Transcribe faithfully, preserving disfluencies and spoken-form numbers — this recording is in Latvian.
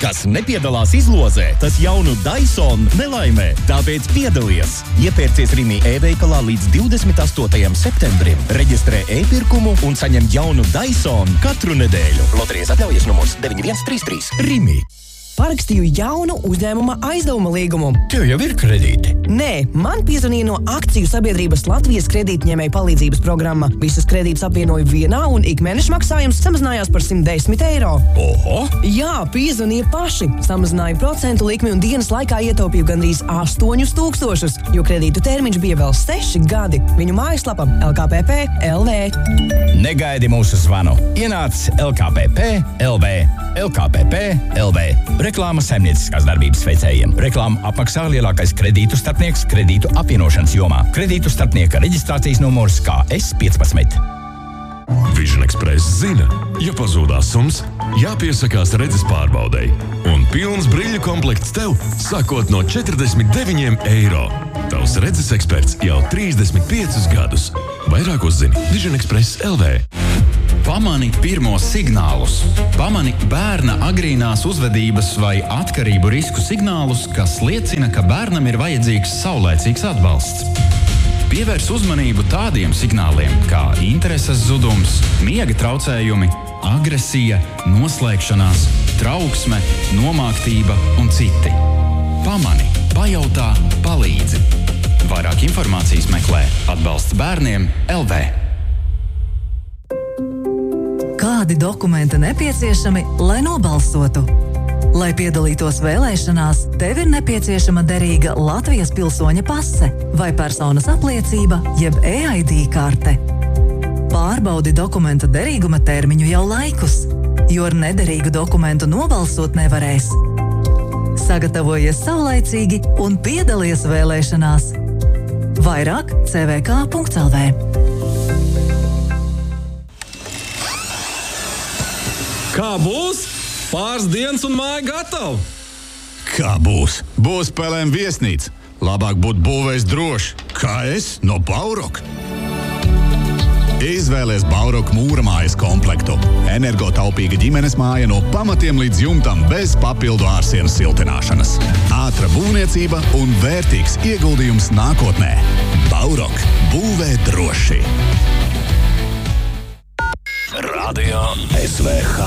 Kas nepiedalās izlozē, tas jaunu Dyson nelaimē. Tāpēc piedalies! Iepērcies Rimi e-veikalā līdz divdesmit astotajam septembrim. Reģistrē e-pirkumu un saņem jaunu Dyson katru nedēļu. Loterijas atļaujas numurs deviņi viens trīs trīs. Rimi. Parakstīju jaunu uzņēmuma aizdevuma līgumu. Tev jau ir kredīti? Nē, man piezvanīja no akciju sabiedrības Latvijas kredītņēmēju palīdzības programma. Visas kredītas apvienoju vienā un ikmēneša maksājums samazinājās par simt desmit eiro. Oho! Jā, piezvanīja paši. Samazināja procentu likmi un dienas laikā ietaupīju gandrīz astoņus tūkstošus, jo kredītu termiņš bija vēl seši gadi. Viņu mājaslapa L K P P L V. Negaidi mūsu zvanu. Ienāc L K P P L V. L K P P L V. Reklāma saimnieciskās darbības veicējiem. Reklāmu apmaksā lielākais kredītu starpnieks kredītu apvienošanas jomā. Kredītu starpnieka reģistrācijas numurs K S piecpadsmit. Vision Express zina, ja pazūdās suns, jāpiesakās redzes pārbaudei. Un pilns brīļu komplekts tev, sākot no četrdesmit deviņiem eiro. Tavs redzes eksperts jau trīsdesmit piecus gadus. Vairāk uzzini Vision Express L V. Pamani pirmos signālus. Pamani bērna agrīnās uzvedības vai atkarību risku signālus, kas liecina, ka bērnam ir vajadzīgs saulēcīgs atbalsts. Pievērs uzmanību tādiem signāliem kā intereses zudums, miega traucējumi, agresija, noslēgšanās, trauksme, nomāktība un citi. Pamani, pajautā, palīdzi. Vairāk informācijas meklē Atbalsts bērniem L V. Kādi dokumenti nepieciešami, lai nobalsotu? Lai piedalītos vēlēšanās, tev ir nepieciešama derīga Latvijas pilsoņa pase vai personas apliecība, jeb E I D karte. Pārbaudi dokumenta derīguma termiņu jau laikus, jo ar nederīgu dokumentu nobalsot nevarēs. Sagatavojies saulaicīgi un piedalies vēlēšanās. Vairāk c v k punkts l v. Kā būs? Pāris dienas un māja gatava. Kā būs? Būs P L M viesnīca. Labāk būt būvējis droši. Kā es no Bauroka. Izvēlies Bauroka mūra mājas komplektu. Energotaupīga ģimenes māja no pamatiem līdz jumtam bez papildu ārsienas siltināšanas. Ātra būvniecība un vērtīgs ieguldījums nākotnē. Bauroka. Būvē droši. Radio S V H.